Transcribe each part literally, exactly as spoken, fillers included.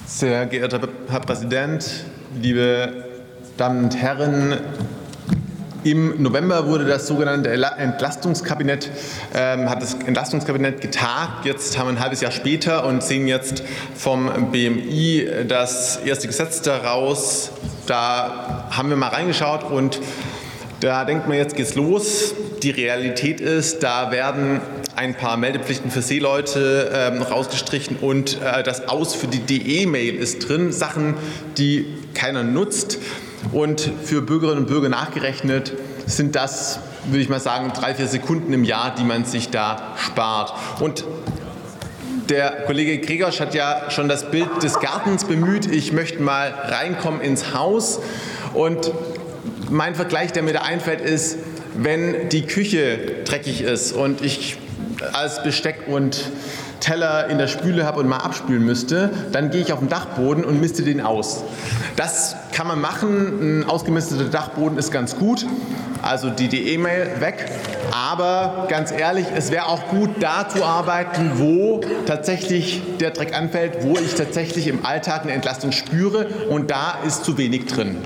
Sehr geehrter Herr Präsident, liebe Damen und Herren! Im November wurde das sogenannte Entlastungskabinett, ähm, hat das Entlastungskabinett getagt. Jetzt haben wir ein halbes Jahr später und sehen jetzt vom B M I das erste Gesetz daraus. Da haben wir mal reingeschaut und da denkt man, jetzt geht's los. Die Realität ist, da werden ein paar Meldepflichten für Seeleute ähm, rausgestrichen und äh, das Aus für die D E-Mail ist drin. Sachen, die keiner nutzt. Und für Bürgerinnen und Bürger nachgerechnet sind das, würde ich mal sagen, drei, vier Sekunden im Jahr, die man sich da spart. Und der Kollege Gregorsch hat ja schon das Bild des Gartens bemüht. Ich möchte mal reinkommen ins Haus. Und mein Vergleich, der mir da einfällt, ist, wenn die Küche dreckig ist und ich alles Besteck und Teller in der Spüle habe und mal abspülen müsste, dann gehe ich auf den Dachboden und misste den aus. Das kann man machen. Ein ausgemisteter Dachboden ist ganz gut. Also die D E-Mail weg. Aber ganz ehrlich, es wäre auch gut, da zu arbeiten, wo tatsächlich der Dreck anfällt, wo ich tatsächlich im Alltag eine Entlastung spüre. Und da ist zu wenig drin.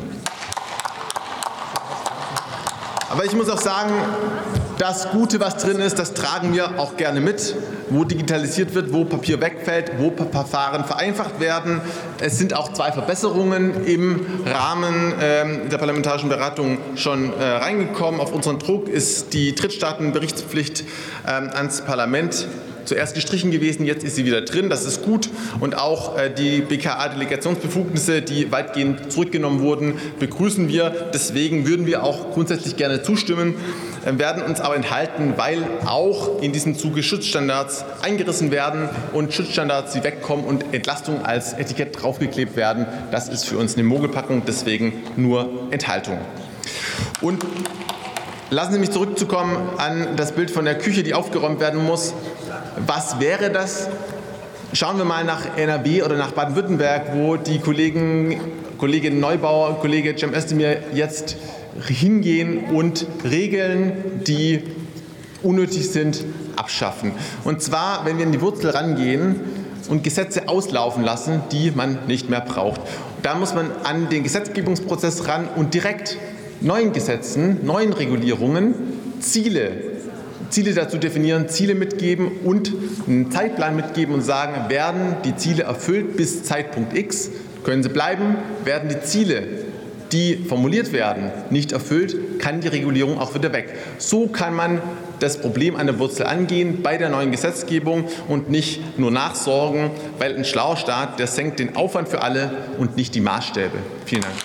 Aber ich muss auch sagen, das Gute, was drin ist, das tragen wir auch gerne mit, wo digitalisiert wird, wo Papier wegfällt, wo Verfahren vereinfacht werden. Es sind auch zwei Verbesserungen im Rahmen ähm, der parlamentarischen Beratung schon äh, reingekommen. Auf unseren Druck ist die Drittstaatenberichtspflicht ähm, ans Parlament zuerst gestrichen gewesen, jetzt ist sie wieder drin. Das ist gut. Und auch äh, die B K A-Delegationsbefugnisse, die weitgehend zurückgenommen wurden, begrüßen wir. Deswegen würden wir auch grundsätzlich gerne zustimmen, äh, werden uns aber enthalten, weil auch in diesem Zuge Schutzstandards eingerissen werden und Schutzstandards, die wegkommen und Entlastung als Etikett draufgeklebt werden. Das ist für uns eine Mogelpackung, deswegen nur Enthaltung. Und lassen Sie mich zurückzukommen an das Bild von der Küche, die aufgeräumt werden muss. Was wäre das? Schauen wir mal nach N R W oder nach Baden-Württemberg, wo die Kollegen, Kollegin Neubauer und Kollege Cem Özdemir jetzt hingehen und Regeln, die unnötig sind, abschaffen. Und zwar, wenn wir in die Wurzel rangehen und Gesetze auslaufen lassen, die man nicht mehr braucht. Da muss man an den Gesetzgebungsprozess ran und direkt neuen Gesetzen, neuen Regulierungen Ziele, Ziele dazu definieren, Ziele mitgeben und einen Zeitplan mitgeben und sagen, werden die Ziele erfüllt bis Zeitpunkt X, können sie bleiben, werden die Ziele, die formuliert werden, nicht erfüllt, kann die Regulierung auch wieder weg. So kann man das Problem an der Wurzel angehen bei der neuen Gesetzgebung und nicht nur nachsorgen, weil ein schlauer Staat, der senkt den Aufwand für alle und nicht die Maßstäbe. Vielen Dank.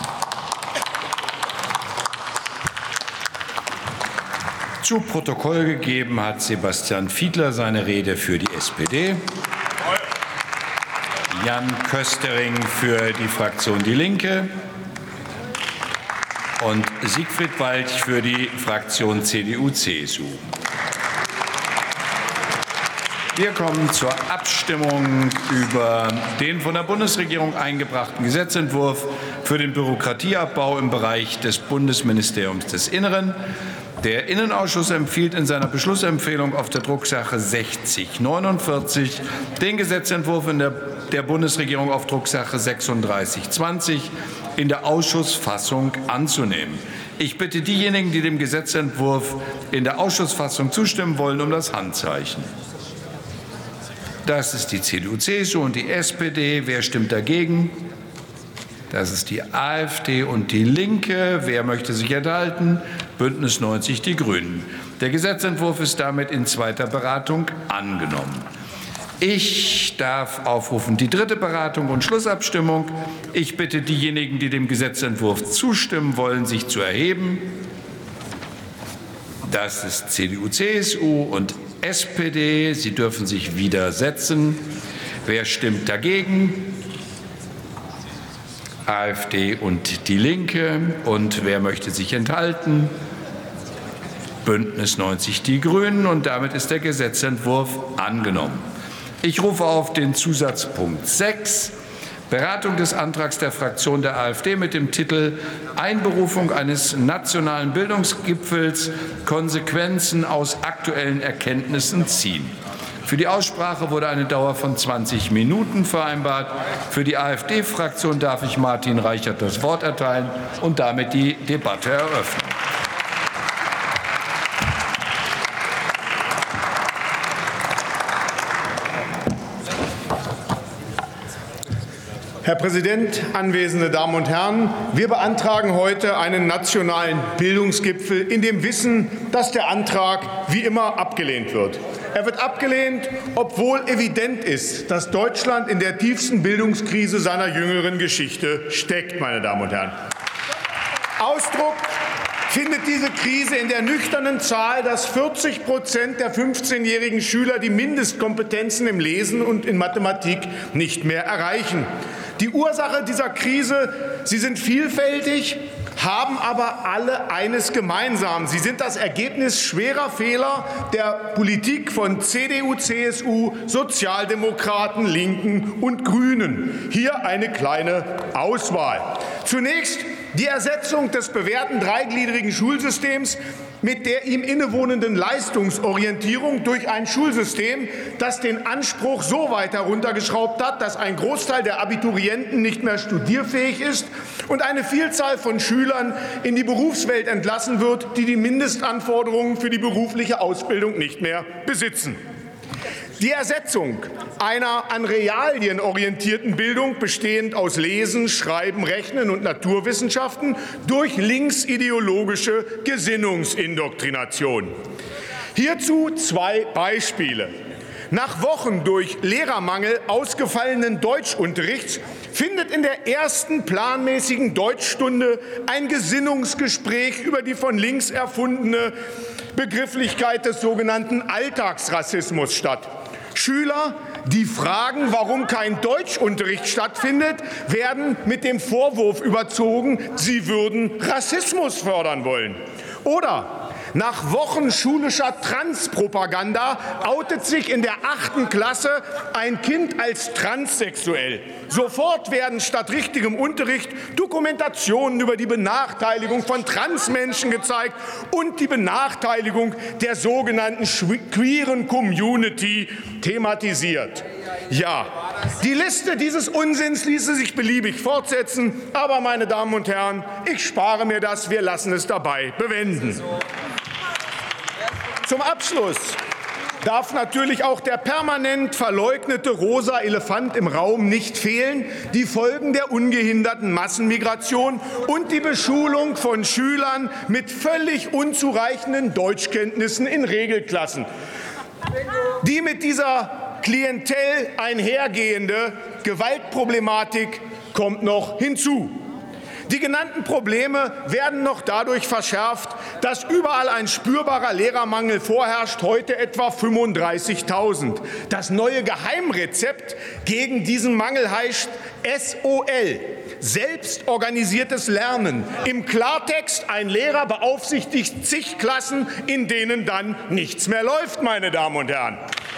Zu Protokoll gegeben hat Sebastian Fiedler seine Rede für die S P D. Jan Köstering für die Fraktion Die Linke und Siegfried Walch für die Fraktion C D U C S U. Wir kommen zur Abstimmung über den von der Bundesregierung eingebrachten Gesetzentwurf für den Bürokratieabbau im Bereich des Bundesministeriums des Inneren. Der Innenausschuss empfiehlt in seiner Beschlussempfehlung auf der Drucksache sechzig neunundvierzig den Gesetzentwurf in der, der Bundesregierung auf Drucksache sechsunddreißig zwanzig in der Ausschussfassung anzunehmen. Ich bitte diejenigen, die dem Gesetzentwurf in der Ausschussfassung zustimmen wollen, um das Handzeichen. Das ist die C D U C S U und die S P D. Wer stimmt dagegen? Das ist die AfD und die Linke. Wer möchte sich enthalten? Bündnis neunzig, die Grünen. Der Gesetzentwurf ist damit in zweiter Beratung angenommen. Ich darf aufrufen die dritte Beratung und Schlussabstimmung. Ich bitte diejenigen, die dem Gesetzentwurf zustimmen wollen, sich zu erheben. Das ist C D U C S U und S P D. Sie dürfen sich widersetzen. Wer stimmt dagegen? AfD und die Linke. Und wer möchte sich enthalten? Bündnis neunzig, die Grünen. Und damit ist der Gesetzentwurf angenommen. Ich rufe auf den Zusatzpunkt sechs, Beratung des Antrags der Fraktion der AfD mit dem Titel Einberufung eines nationalen Bildungsgipfels, Konsequenzen aus aktuellen Erkenntnissen ziehen. Für die Aussprache wurde eine Dauer von zwanzig Minuten vereinbart. Für die AfD-Fraktion darf ich Martin Reichert das Wort erteilen und damit die Debatte eröffnen. Herr Präsident, anwesende Damen und Herren! Wir beantragen heute einen nationalen Bildungsgipfel in dem Wissen, dass der Antrag wie immer abgelehnt wird. Er wird abgelehnt, obwohl evident ist, dass Deutschland in der tiefsten Bildungskrise seiner jüngeren Geschichte steckt, meine Damen und Herren. Ausdruck findet diese Krise in der nüchternen Zahl, dass vierzig Prozent der fünfzehnjährigen Schüler die Mindestkompetenzen im Lesen und in Mathematik nicht mehr erreichen. Die Ursache dieser Krise, sie sind vielfältig, haben aber alle eines gemeinsam. Sie sind das Ergebnis schwerer Fehler der Politik von C D U, C S U, Sozialdemokraten, Linken und Grünen. Hier eine kleine Auswahl. Zunächst die Ersetzung des bewährten dreigliedrigen Schulsystems mit der ihm innewohnenden Leistungsorientierung durch ein Schulsystem, das den Anspruch so weit heruntergeschraubt hat, dass ein Großteil der Abiturienten nicht mehr studierfähig ist und eine Vielzahl von Schülern in die Berufswelt entlassen wird, die die Mindestanforderungen für die berufliche Ausbildung nicht mehr besitzen. Die Ersetzung einer an Realien orientierten Bildung, bestehend aus Lesen, Schreiben, Rechnen und Naturwissenschaften, durch linksideologische Gesinnungsindoktrination. Hierzu zwei Beispiele. Nach Wochen durch Lehrermangel ausgefallenen Deutschunterrichts findet in der ersten planmäßigen Deutschstunde ein Gesinnungsgespräch über die von links erfundene Begrifflichkeit des sogenannten Alltagsrassismus statt. Schüler, die fragen, warum kein Deutschunterricht stattfindet, werden mit dem Vorwurf überzogen, sie würden Rassismus fördern wollen. Oder nach Wochen schulischer Transpropaganda outet sich in der achten Klasse ein Kind als transsexuell. Sofort werden statt richtigem Unterricht Dokumentationen über die Benachteiligung von Transmenschen gezeigt und die Benachteiligung der sogenannten queeren Community thematisiert. Ja, die Liste dieses Unsinns ließe sich beliebig fortsetzen, aber, meine Damen und Herren, ich spare mir das, wir lassen es dabei bewenden. Zum Abschluss darf natürlich auch der permanent verleugnete rosa Elefant im Raum nicht fehlen, die Folgen der ungehinderten Massenmigration und die Beschulung von Schülern mit völlig unzureichenden Deutschkenntnissen in Regelklassen. Die mit dieser Klientel einhergehende Gewaltproblematik kommt noch hinzu. Die genannten Probleme werden noch dadurch verschärft, dass überall ein spürbarer Lehrermangel vorherrscht, heute etwa fünfunddreißigtausend. Das neue Geheimrezept gegen diesen Mangel heißt S O L, selbstorganisiertes Lernen. Im Klartext, ein Lehrer beaufsichtigt zig Klassen, in denen dann nichts mehr läuft, meine Damen und Herren.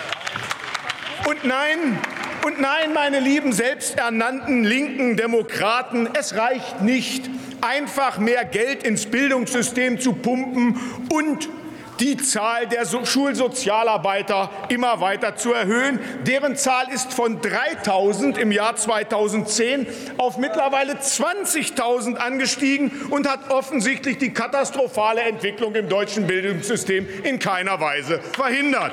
Und nein, Und nein, meine lieben selbsternannten linken Demokraten, es reicht nicht, einfach mehr Geld ins Bildungssystem zu pumpen und die Zahl der Schulsozialarbeiter immer weiter zu erhöhen. Deren Zahl ist von dreitausend im Jahr zweitausendzehn auf mittlerweile zwanzigtausend angestiegen und hat offensichtlich die katastrophale Entwicklung im deutschen Bildungssystem in keiner Weise verhindert.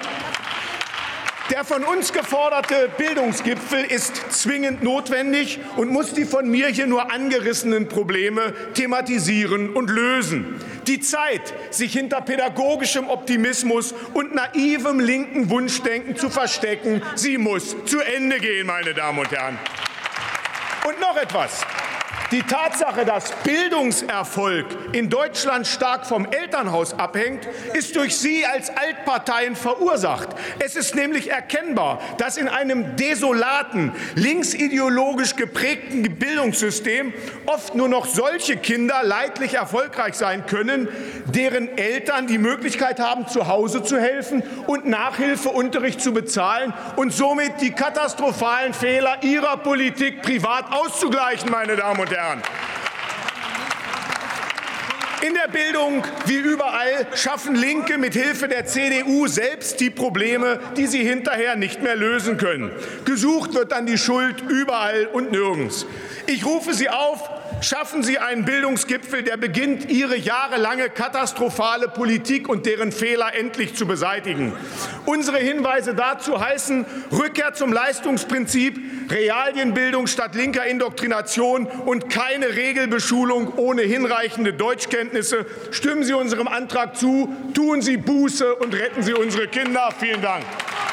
Der von uns geforderte Bildungsgipfel ist zwingend notwendig und muss die von mir hier nur angerissenen Probleme thematisieren und lösen. Die Zeit, sich hinter pädagogischem Optimismus und naivem linken Wunschdenken zu verstecken, sie muss zu Ende gehen, meine Damen und Herren. Und noch etwas. Die Tatsache, dass Bildungserfolg in Deutschland stark vom Elternhaus abhängt, ist durch Sie als Altparteien verursacht. Es ist nämlich erkennbar, dass in einem desolaten, linksideologisch geprägten Bildungssystem oft nur noch solche Kinder leidlich erfolgreich sein können, deren Eltern die Möglichkeit haben, zu Hause zu helfen und Nachhilfeunterricht zu bezahlen und somit die katastrophalen Fehler ihrer Politik privat auszugleichen, meine Damen und Herren. In der Bildung, wie überall, schaffen Linke mit Hilfe der C D U selbst die Probleme, die sie hinterher nicht mehr lösen können. Gesucht wird dann die Schuld überall und nirgends. Ich rufe Sie auf, schaffen Sie einen Bildungsgipfel, der beginnt, Ihre jahrelange katastrophale Politik und deren Fehler endlich zu beseitigen. Unsere Hinweise dazu heißen Rückkehr zum Leistungsprinzip, Realienbildung statt linker Indoktrination und keine Regelbeschulung ohne hinreichende Deutschkenntnisse. Stimmen Sie unserem Antrag zu, tun Sie Buße und retten Sie unsere Kinder. Vielen Dank.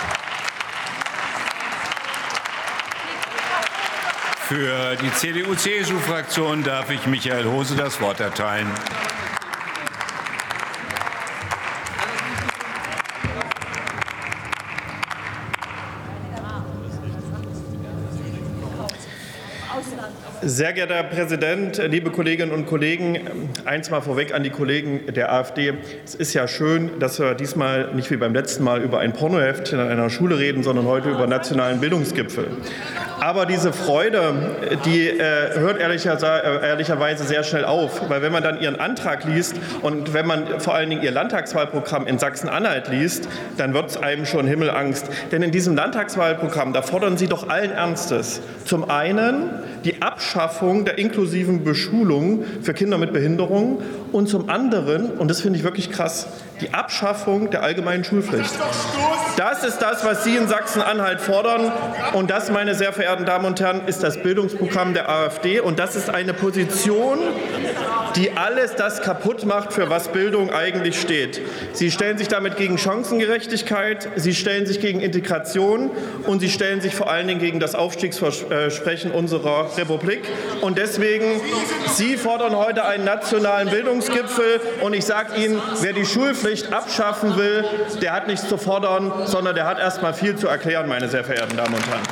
Für die C D U-C S U-Fraktion darf ich Michael Hose das Wort erteilen. Sehr geehrter Herr Präsident, liebe Kolleginnen und Kollegen, eins mal vorweg an die Kollegen der AfD. Es ist ja schön, dass wir diesmal nicht wie beim letzten Mal über ein Pornoheftchen an einer Schule reden, sondern heute über nationalen Bildungsgipfel. Aber diese Freude, die äh, hört ehrlicher, äh, ehrlicherweise sehr schnell auf, weil wenn man dann Ihren Antrag liest und wenn man vor allen Dingen Ihr Landtagswahlprogramm in Sachsen-Anhalt liest, dann wird es einem schon Himmelangst. Denn in diesem Landtagswahlprogramm, da fordern Sie doch allen Ernstes zum einen die Abschaffung der inklusiven Beschulung für Kinder mit Behinderung und zum anderen, und das finde ich wirklich krass, die Abschaffung der allgemeinen Schulpflicht. Das ist das, was Sie in Sachsen-Anhalt fordern. Und das, meine sehr verehrten Damen und Herren, ist das Bildungsprogramm der AfD. Und das ist eine Position, die alles das kaputt macht, für was Bildung eigentlich steht. Sie stellen sich damit gegen Chancengerechtigkeit, Sie stellen sich gegen Integration und Sie stellen sich vor allen Dingen gegen das Aufstiegsversprechen unserer Republik. Und deswegen, Sie fordern heute einen nationalen Bildungsgipfel. Und ich sage Ihnen, wer die Schulpflicht abschaffen will, der hat nichts zu fordern, sondern der hat erst mal viel zu erklären, meine sehr verehrten Damen und Herren.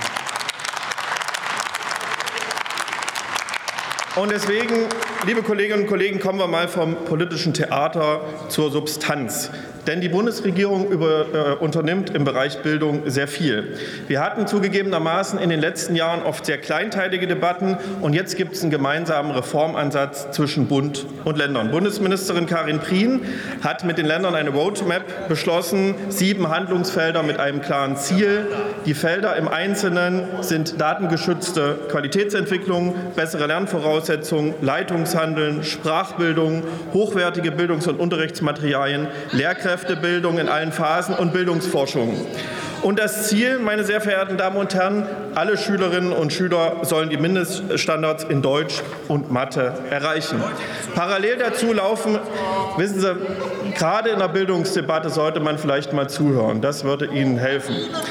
Und deswegen, liebe Kolleginnen und Kollegen, kommen wir mal vom politischen Theater zur Substanz. Denn die Bundesregierung über, äh, unternimmt im Bereich Bildung sehr viel. Wir hatten zugegebenermaßen in den letzten Jahren oft sehr kleinteilige Debatten. Und jetzt gibt es einen gemeinsamen Reformansatz zwischen Bund und Ländern. Bundesministerin Karin Prien hat mit den Ländern eine Roadmap beschlossen, sieben Handlungsfelder mit einem klaren Ziel. Die Felder im Einzelnen sind datengeschützte Qualitätsentwicklung, bessere Lernvoraussetzungen, Leitungshandeln, Sprachbildung, hochwertige Bildungs- und Unterrichtsmaterialien, Lehrkräfte, Bildung in allen Phasen und Bildungsforschung. Und das Ziel, meine sehr verehrten Damen und Herren, alle Schülerinnen und Schüler sollen die Mindeststandards in Deutsch und Mathe erreichen. Parallel dazu laufen, wissen Sie, gerade in der Bildungsdebatte sollte man vielleicht mal zuhören. Das würde Ihnen helfen.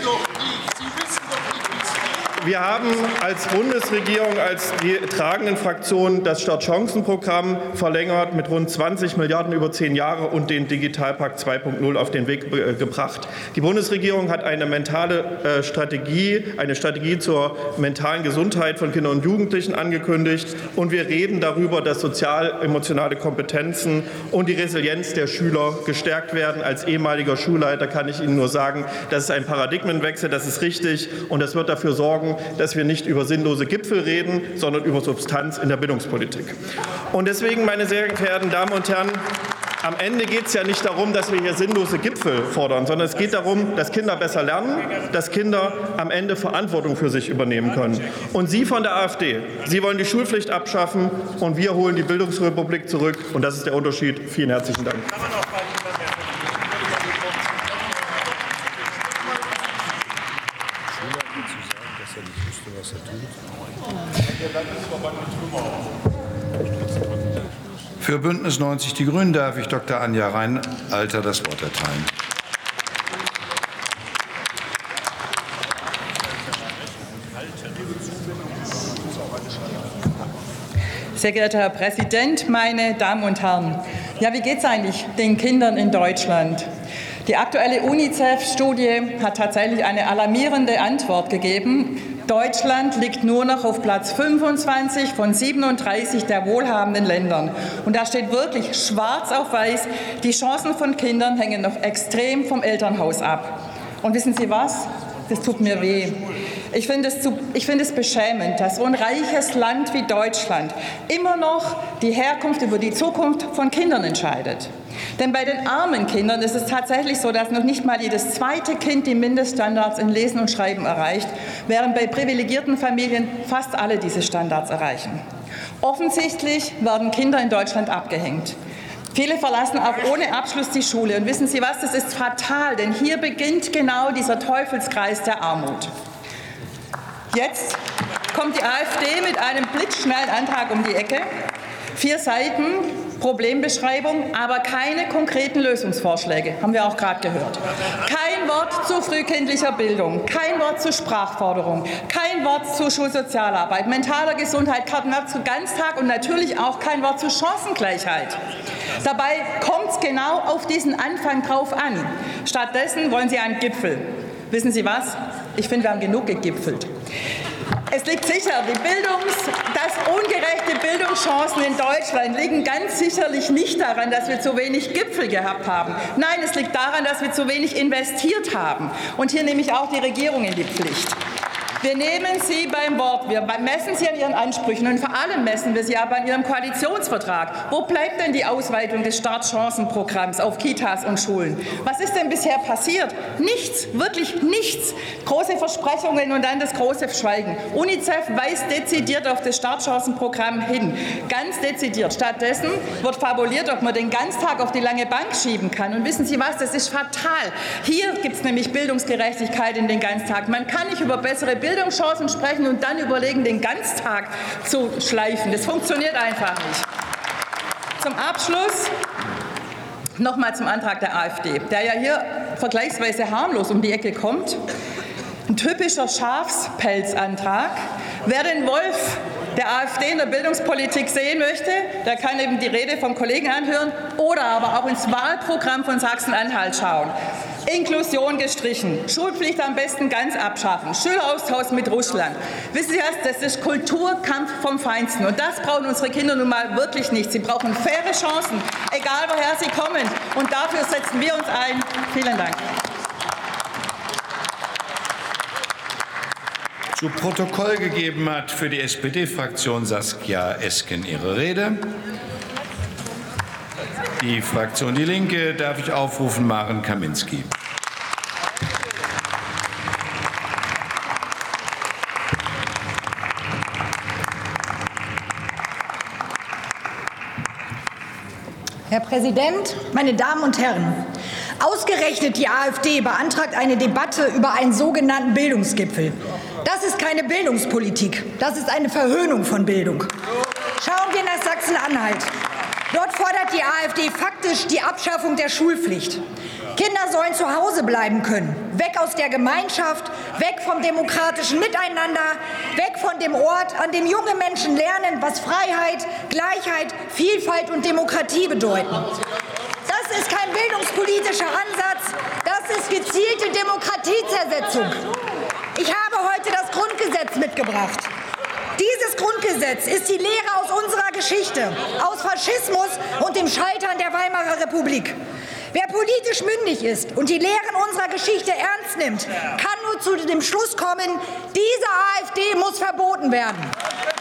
Wir haben als Bundesregierung, als die tragenden Fraktionen das Startchancenprogramm verlängert mit rund zwanzig Milliarden über zehn Jahre und den Digitalpakt zwei Punkt null auf den Weg äh, gebracht. Die Bundesregierung hat eine mentale äh, Strategie, eine Strategie zur mentalen Gesundheit von Kindern und Jugendlichen angekündigt. Und wir reden darüber, dass sozial-emotionale Kompetenzen und die Resilienz der Schüler gestärkt werden. Als ehemaliger Schulleiter kann ich Ihnen nur sagen, das ist ein Paradigmenwechsel, das ist richtig und das wird dafür sorgen, dass wir nicht über sinnlose Gipfel reden, sondern über Substanz in der Bildungspolitik. Und deswegen, meine sehr verehrten Damen und Herren, am Ende geht es ja nicht darum, dass wir hier sinnlose Gipfel fordern, sondern es geht darum, dass Kinder besser lernen, dass Kinder am Ende Verantwortung für sich übernehmen können. Und Sie von der AfD, Sie wollen die Schulpflicht abschaffen und wir holen die Bildungsrepublik zurück. Und das ist der Unterschied. Vielen herzlichen Dank. Für Bündnis neunzig Die Grünen darf ich Doktor Anja Reinalter das Wort erteilen. Sehr geehrter Herr Präsident, meine Damen und Herren! Ja, wie geht es eigentlich den Kindern in Deutschland? Die aktuelle UNICEF-Studie hat tatsächlich eine alarmierende Antwort gegeben. Deutschland liegt nur noch auf Platz fünfundzwanzig von siebenunddreißig der wohlhabenden Ländern. Und da steht wirklich schwarz auf weiß, die Chancen von Kindern hängen noch extrem vom Elternhaus ab. Und wissen Sie was? Das tut mir weh. Ich finde es, zu, ich finde es beschämend, dass so ein reiches Land wie Deutschland immer noch die Herkunft über die Zukunft von Kindern entscheidet. Denn bei den armen Kindern ist es tatsächlich so, dass noch nicht mal jedes zweite Kind die Mindeststandards in Lesen und Schreiben erreicht, während bei privilegierten Familien fast alle diese Standards erreichen. Offensichtlich werden Kinder in Deutschland abgehängt. Viele verlassen auch ohne Abschluss die Schule. Und wissen Sie was, das ist fatal, denn hier beginnt genau dieser Teufelskreis der Armut. Jetzt kommt die AfD mit einem blitzschnellen Antrag um die Ecke. Vier Seiten Problembeschreibung, aber keine konkreten Lösungsvorschläge, haben wir auch gerade gehört. Kein Wort zu frühkindlicher Bildung, kein Wort zu Sprachförderung, kein Wort zu Schulsozialarbeit, mentaler Gesundheit, kein Wort zu Ganztag und natürlich auch kein Wort zu Chancengleichheit. Dabei kommt es genau auf diesen Anfang drauf an. Stattdessen wollen Sie einen Gipfel. Wissen Sie was? Ich finde, wir haben genug gegipfelt. Es liegt sicher, die Bildungs-, dass ungerechte Bildungschancen in Deutschland liegen ganz sicherlich nicht daran, dass wir zu wenig Gipfel gehabt haben. Nein, es liegt daran, dass wir zu wenig investiert haben. Und hier nehme ich auch die Regierung in die Pflicht. Wir nehmen Sie beim Wort, wir messen Sie an Ihren Ansprüchen und vor allem messen wir Sie aber an Ihrem Koalitionsvertrag. Wo bleibt denn die Ausweitung des Startchancenprogramms auf Kitas und Schulen? Was ist denn bisher passiert? Nichts, wirklich nichts. Große Versprechungen und dann das große Schweigen. UNICEF weist dezidiert auf das Startchancenprogramm hin, ganz dezidiert. Stattdessen wird fabuliert, ob man den Ganztag auf die lange Bank schieben kann. Und wissen Sie was, das ist fatal. Hier gibt es nämlich Bildungsgerechtigkeit in den Ganztag. Man kann nicht über bessere Bildungschancen sprechen und dann überlegen, den Ganztag zu schleifen. Das funktioniert einfach nicht. Zum Abschluss noch mal zum Antrag der AfD, der ja hier vergleichsweise harmlos um die Ecke kommt. Ein typischer Schafspelzantrag. Wer den Wolf der AfD in der Bildungspolitik sehen möchte, der kann eben die Rede vom Kollegen anhören oder aber auch ins Wahlprogramm von Sachsen-Anhalt schauen. Inklusion gestrichen, Schulpflicht am besten ganz abschaffen, Schüleraustausch mit Russland. Wissen Sie was, das ist Kulturkampf vom Feinsten. Und das brauchen unsere Kinder nun mal wirklich nicht. Sie brauchen faire Chancen, egal woher sie kommen. Und dafür setzen wir uns ein. Vielen Dank. Zu Protokoll gegeben hat für die S P D-Fraktion Saskia Esken ihre Rede. Die Fraktion Die Linke darf ich aufrufen, Maren Kaminski. Herr Präsident, meine Damen und Herren! Ausgerechnet die AfD beantragt eine Debatte über einen sogenannten Bildungsgipfel. Das ist keine Bildungspolitik, das ist eine Verhöhnung von Bildung. Schauen wir nach Sachsen-Anhalt. Dort fordert die AfD faktisch die Abschaffung der Schulpflicht. Kinder sollen zu Hause bleiben können, weg aus der Gemeinschaft, weg vom demokratischen Miteinander, weg von dem Ort, an dem junge Menschen lernen, was Freiheit, Gleichheit, Vielfalt und Demokratie bedeuten. Das ist kein bildungspolitischer Ansatz, das ist gezielte Demokratiezersetzung. Ich habe heute das Grundgesetz mitgebracht. Dieses Grundgesetz ist die Lehre aus unserer Geschichte, aus Faschismus und dem Scheitern der Weimarer Republik. Wer politisch mündig ist und die Lehren unserer Geschichte ernst nimmt, kann nur zu dem Schluss kommen, diese AfD muss verboten werden.